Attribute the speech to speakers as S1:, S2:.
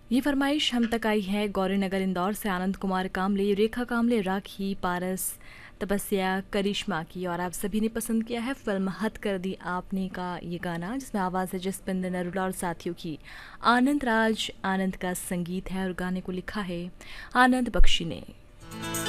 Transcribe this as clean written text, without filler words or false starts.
S1: ये फरमाइश हम तक आई है गौरी नगर इंदौर से आनंद कुमार कामले, रेखा कामले, राखी, पारस, तपस्या, करिश्मा की। और आप सभी ने पसंद किया है फिल्म हद कर दी आपने का ये गाना, जिसमें आवाज़ है जसपिंदर नरूला और साथियों की। आनंद राज आनंद का संगीत है और गाने को लिखा है आनंद बख्शी ने।